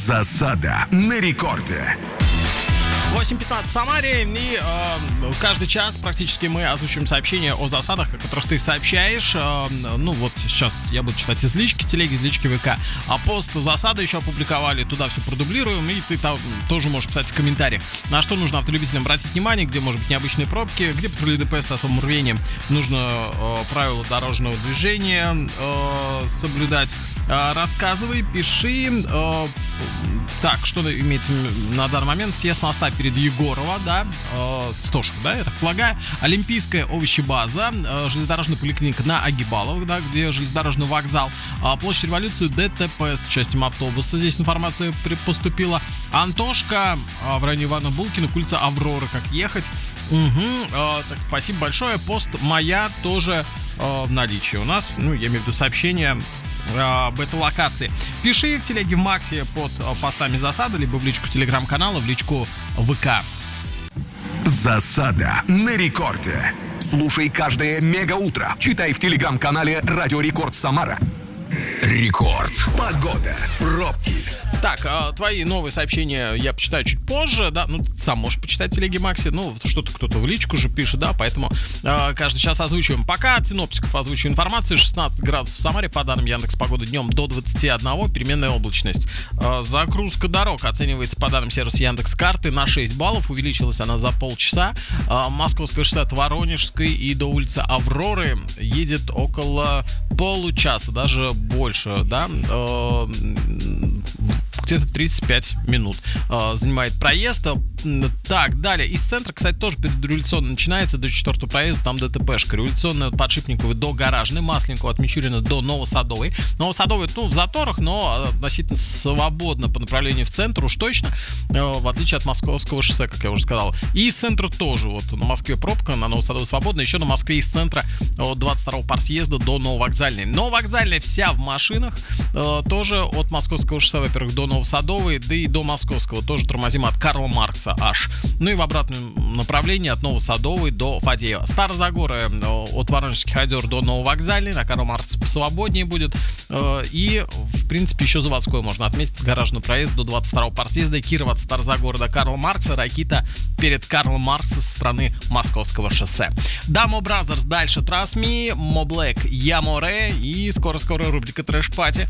Засада на рекорде. 8:15 в Самаре, и каждый час практически мы озвучиваем сообщения о засадах, о которых ты сообщаешь. Ну вот сейчас я буду читать из лички телеги, из лички ВК. А пост засады еще опубликовали, туда все продублируем, и ты там тоже можешь писать в комментариях, на что нужно автолюбителям обратить внимание, где может быть необычные пробки, где патрули ДПС с особым рвением нужно правила дорожного движения соблюдать. Рассказывай, пиши. Так, что имеется на данный момент? Съезд моста перед Егорова, да, Стошку, да, я так полагаю. Олимпийская овощебаза, железнодорожная поликлиника на Агибалово, да, где железнодорожный вокзал. Площадь Революции, ДТП с участием автобуса. Здесь информация поступила. Антошка в районе Ивана Булкина, улица Авроры, как ехать. Так, спасибо большое. Пост моя тоже в наличии у нас. Ну, я имею в виду сообщение об этой локации. Пиши в телеге в Максе под постами засады, либо в личку телеграм-канала, в личку ВК. Засада на рекорде. Слушай каждое мегаутро. Читай в телеграм-канале Радио Рекорд Самара. Рекорд. Погода. Пробки. Так, твои новые сообщения я почитаю чуть позже, да, ну, ты сам можешь почитать в телеге Макси, ну, что-то кто-то в личку же пишет, да, поэтому каждый час озвучиваем. Пока от синоптиков озвучиваю информацию. 16 градусов в Самаре, по данным Яндекс.Погоды, днем до 21, переменная облачность. Загрузка дорог оценивается по данным сервиса Яндекс.Карты на 6 баллов, увеличилась она за полчаса. Московское шоссе от Воронежской и до улицы Авроры едет около получаса, даже больше, да, где-то 35 минут занимает проезд. Так, далее. Из центра, кстати, тоже предреволюционно начинается до 4-го проезда, там ДТПшка. Революционная от Подшипниковой до Гаражной, Масленникова от Мичурина до Новосадовой. Новосадовой, ну, в заторах, но относительно свободно по направлению в центр, уж точно, в отличие от Московского шоссе, как я уже сказал. И из центра тоже, вот на Москве пробка, на Новосадовой свободно, еще на Москве из центра от 22-го парсъезда до Нововокзальной. Нововокзальная вся в машинах, тоже от Московского шоссе, во-первых, до Новосадовой, да и до Московского, тоже тормозим от Карла Маркса аж. Ну и в обратном направлении от Новосадовой до Фадеева. Старозагоры от Воронежских озер до Нововокзальной, на Карла Маркса посвободнее будет. И, в принципе, еще заводской можно отметить, гаражный проезд до 22-го парсъезда, Кирова от Старозагора до Карла Маркса, Ракита перед Карлом Маркса со стороны Московского шоссе. Дамо Бразерс, дальше Trust Me, Мо Блэк, Я Море, и скоро-скоро рубрика Трэш-пати.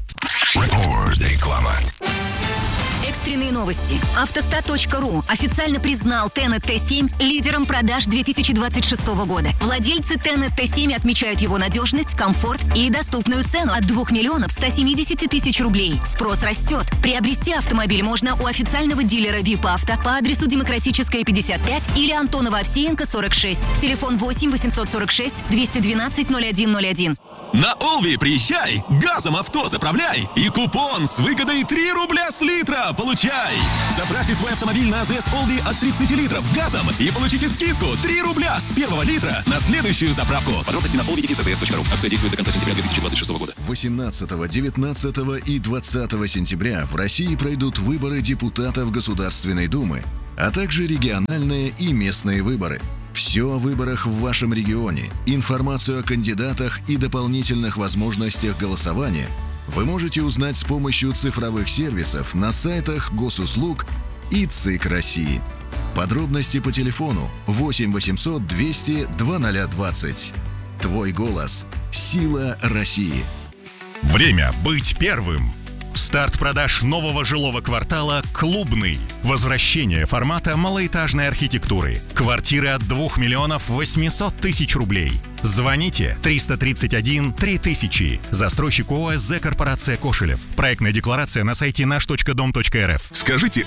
Реклама. Экстренные новости. Автостат.ру официально признал Tenet T7 лидером продаж 2026 года. Владельцы Tenet T7 отмечают его надежность, комфорт и доступную цену от 2 миллионов 170 тысяч рублей. Спрос растет. Приобрести автомобиль можно у официального дилера VIP Авто по адресу Демократическая, 55 или Антонова-Овсеенко, 46. Телефон 8 846 212 0101. На Олви приезжай, газом авто заправляй и купон с выгодой 3 рубля с литра получай. Заправьте свой автомобиль на АЗС Олви от 30 литров газом и получите скидку 3 рубля с первого литра на следующую заправку. Подробности на olvi.cs.ru. Акция действует до конца сентября 2026 года. 18, 19 и 20 сентября в России пройдут выборы депутатов Государственной Думы, а также региональные и местные выборы. Все о выборах в вашем регионе, информацию о кандидатах и дополнительных возможностях голосования вы можете узнать с помощью цифровых сервисов на сайтах Госуслуг и ЦИК России. Подробности по телефону 8 800 200 2020. Твой голос. Сила России. Время быть первым. Старт продаж нового жилого квартала «Клубный». Возвращение формата малоэтажной архитектуры. Квартиры от 2 миллионов 800 тысяч рублей. Звоните 331 3000. Застройщик ООО «ЗЭ Корпорация Кошелев». Проектная декларация на сайте наш.дом.рф. Скажите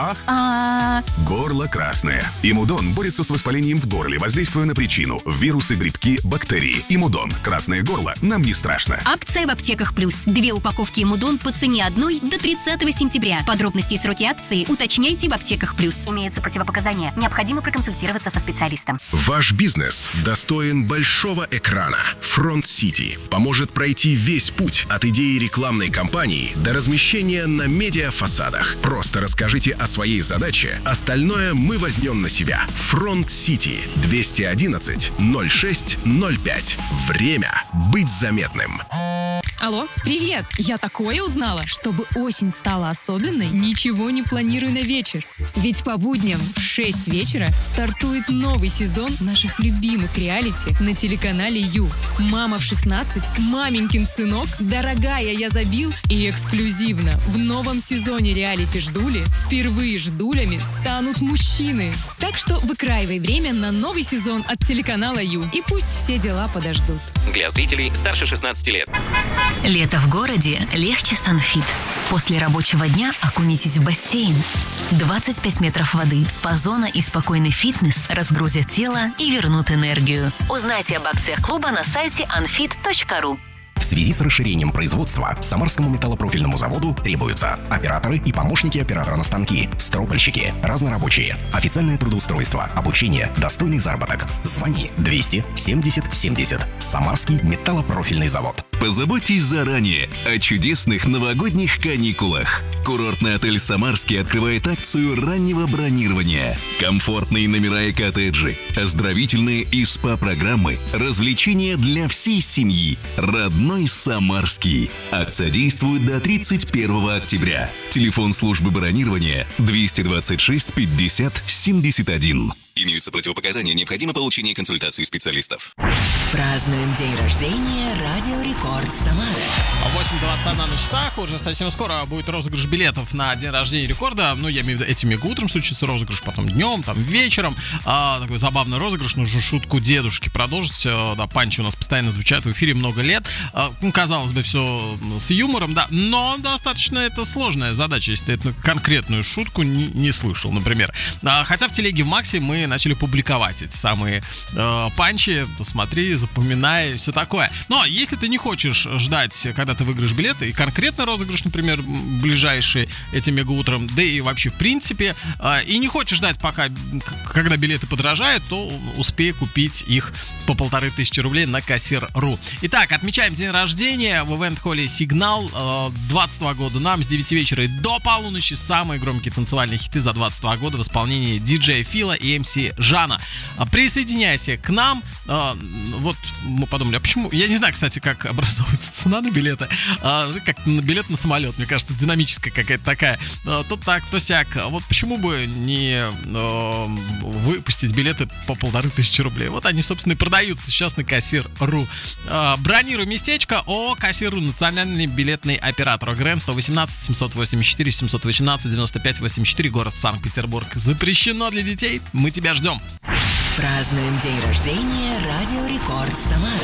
Горло красное. Имудон борется с воспалением в горле, воздействуя на причину. Вирусы, грибки, бактерии. Имудон. Красное горло нам не страшно. Акция в аптеках «Плюс». 2 упаковки Имудон по цене одной до 30 сентября. Подробности и сроки акции уточняйте в аптеках «Плюс». Имеются противопоказания. Необходимо проконсультироваться со специалистом. Ваш бизнес достоин большого экрана. Front City поможет пройти весь путь от идеи рекламной кампании до размещения на медиафасадах. Просто расскажите о своей задаче, остальное мы возьмем на себя. Front City 211 06 05. Время быть заметным. Алло, привет! Я такое узнала. Чтобы осень стала особенной, ничего не планирую на вечер. Ведь по будням в 6 вечера стартует новый сезон наших любимых реалити на телеканале Ю. «Мама в 16», «Маменькин сынок», «Дорогая, я забил» и эксклюзивно в новом сезоне реалити «Ждули» впервые ждулями станут мужчины. Так что выкраивай время на новый сезон от телеканала Ю. И пусть все дела подождут. Для зрителей старше 16 лет. Лето в городе легче с Анфит. После рабочего дня окунитесь в бассейн. 25 метров воды, спа-зона и спокойный фитнес разгрузят тело и вернут энергию. Узнайте об акциях клуба на сайте anfit.ru. В связи с расширением производства Самарскому металлопрофильному заводу требуются операторы и помощники оператора на станки, стропольщики, разнорабочие, официальное трудоустройство, обучение, достойный заработок. Звони 270 70. Самарский металлопрофильный завод. Позаботьтесь заранее о чудесных новогодних каникулах. Курортный отель «Самарский» открывает акцию раннего бронирования. Комфортные номера и коттеджи, оздоровительные и СПА-программы, развлечения для всей семьи. Родной «Самарский». Акция действует до 31 октября. Телефон службы бронирования 226 50 71. Имеются противопоказания, необходимо получение консультации специалистов. Празднуем день рождения Радио Рекорд Самара. 8:21 на часах. Уже совсем скоро будет розыгрыш билетов на день рождения Рекорда. Ну, я имею в виду, этим утром случится розыгрыш, потом днем, там вечером. Такой забавный розыгрыш. Нужно шутку дедушки продолжить. Да, панчи у нас постоянно звучат в эфире много лет. Казалось бы, все с юмором, да. Но достаточно это сложная задача, если ты эту конкретную шутку не слышал, например. Хотя в телеге в Максе мы начали публиковать эти самые панчи, то смотри, запоминай, все такое. Но если ты не хочешь ждать, когда ты выиграешь билеты, и конкретно розыгрыш, например, ближайший этим мегаутром, да и вообще в принципе, и не хочешь ждать пока, когда билеты подорожают, то успей купить их по 1500 рублей на кассир.ру. Итак, отмечаем день рождения в ивент-холле «Сигнал». 22 года нам с 9 вечера и до полуночи самые громкие танцевальные хиты за 22 года в исполнении диджея Фила и МС Жана. Присоединяйся к нам. Вот мы подумали, а почему? Я не знаю, кстати, как образуется цена на билеты. Как на билет на самолет. Мне кажется, динамическая какая-то такая. То так, то сяк. Вот почему бы не выпустить билеты по 1500 рублей? Вот они, собственно, и продаются сейчас на кассир.ру. Бронируй местечко. Кассир.ру, национальный билетный оператор. ГРН 118 784 718 95 84, город Санкт-Петербург. Запрещено для детей. Мы тебя ждем. Празднуем день рождения Радио Рекорд Самара.